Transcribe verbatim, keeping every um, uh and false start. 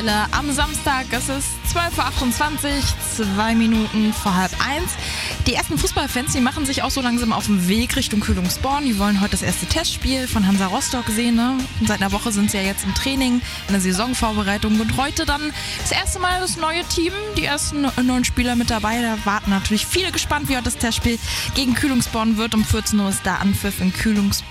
Am Samstag, es ist zwölf Uhr achtundzwanzig, zwei Minuten vor halb eins. Die ersten Fußballfans, die machen sich auch so langsam auf den Weg Richtung Kühlungsborn. Die wollen heute das erste Testspiel von Hansa Rostock sehen. Ne? Seit einer Woche sind sie ja jetzt im Training, in der Saisonvorbereitung. Und heute dann das erste Mal das neue Team, die ersten neuen Spieler mit dabei. Da warten natürlich viele gespannt, wie heute das Testspiel gegen Kühlungsborn wird. Um vierzehn Uhr ist da Anpfiff in Kühlungsborn.